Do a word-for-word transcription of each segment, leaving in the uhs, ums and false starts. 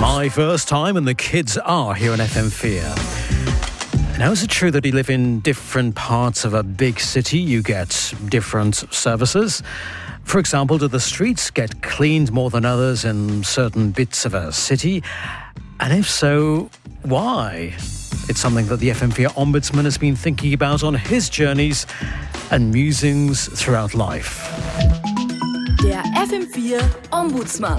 My first time and the kids are here on F M four. Now, is it true that you live in different parts of a big city, you get different services? For example, do the streets get cleaned more than others in certain bits of a city? And if so, why? It's something that the F M four Ombudsman has been thinking about on his journeys and musings throughout life. Der F M four Ombudsman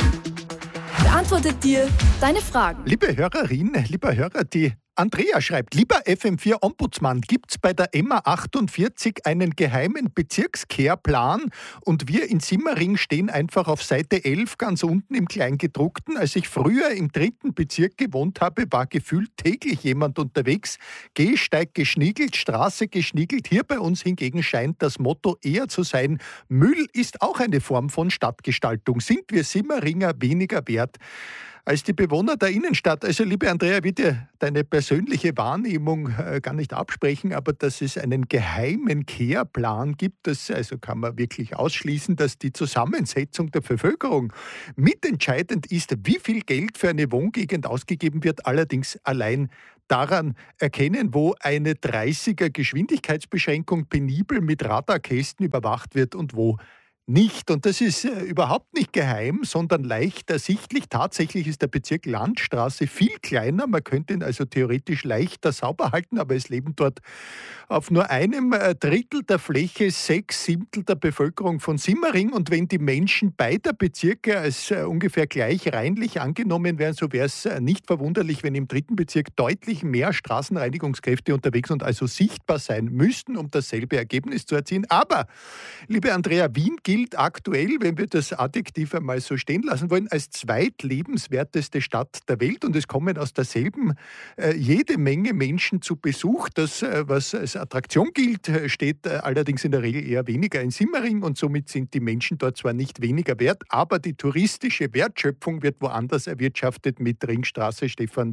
beantwortet dir deine Fragen. Liebe Hörerin, lieber Hörer, die Andrea schreibt, lieber F M four Ombudsmann, gibt's bei der M A achtundvierzig einen geheimen Bezirkskehrplan? Und wir in Simmering stehen einfach auf Seite elf ganz unten im Kleingedruckten. Als ich früher im dritten Bezirk gewohnt habe, war gefühlt täglich jemand unterwegs. Gehsteig geschniegelt, Straße geschniegelt. Hier bei uns hingegen scheint das Motto eher zu sein, Müll ist auch eine Form von Stadtgestaltung. Sind wir Simmeringer weniger wert als die Bewohner der Innenstadt? Also, liebe Andrea, ich will dir deine persönliche Wahrnehmung äh, gar nicht absprechen, aber dass es einen geheimen Kehrplan gibt, das also kann man wirklich ausschließen, dass die Zusammensetzung der Bevölkerung mitentscheidend ist, wie viel Geld für eine Wohngegend ausgegeben wird, allerdings allein daran erkennen, wo eine dreißiger Geschwindigkeitsbeschränkung penibel mit Radarkästen überwacht wird und wo nicht. Und das ist äh, überhaupt nicht geheim, sondern leicht ersichtlich. Tatsächlich ist der Bezirk Landstraße viel kleiner. Man könnte ihn also theoretisch leichter sauber halten, aber es leben dort auf nur einem äh, Drittel der Fläche sechs Siebtel der Bevölkerung von Simmering. Und wenn die Menschen beider Bezirke als äh, ungefähr gleich reinlich angenommen wären, so wäre es äh, nicht verwunderlich, wenn im dritten Bezirk deutlich mehr Straßenreinigungskräfte unterwegs und also sichtbar sein müssten, um dasselbe Ergebnis zu erzielen. Aber, liebe Andrea, Wien gilt aktuell, wenn wir das Adjektiv einmal so stehen lassen wollen, als zweitlebenswerteste Stadt der Welt. Und es kommen aus derselben äh, jede Menge Menschen zu Besuch. Das, äh, was als Attraktion gilt, steht äh, allerdings in der Regel eher weniger in Simmering. Und somit sind die Menschen dort zwar nicht weniger wert, aber die touristische Wertschöpfung wird woanders erwirtschaftet mit Ringstraße,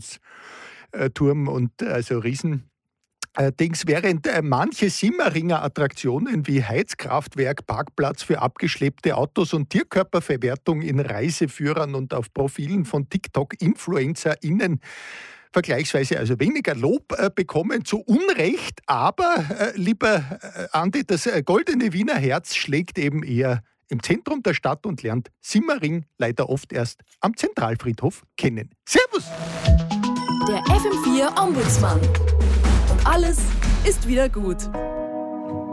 Stephansturm und also Riesen. Allerdings, während manche Simmeringer Attraktionen wie Heizkraftwerk, Parkplatz für abgeschleppte Autos und Tierkörperverwertung in Reiseführern und auf Profilen von TikTok-InfluencerInnen vergleichsweise also weniger Lob äh, bekommen, zu Unrecht. Aber, äh, lieber äh, Andi, das äh, goldene Wiener Herz schlägt eben eher im Zentrum der Stadt und lernt Simmering leider oft erst am Zentralfriedhof kennen. Servus! Der F M four Ombudsman. Und alles ist wieder gut.